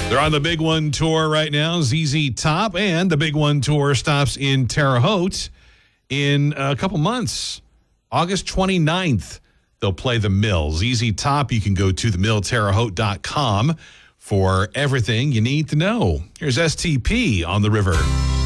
They're on the Big One Tour right now, ZZ Top, and the Big One Tour stops in Terre Haute in a couple months. August 29th, they'll play the Mill. ZZ Top, you can go to themillterrehaute.com for everything you need to know. Here's STP on the River.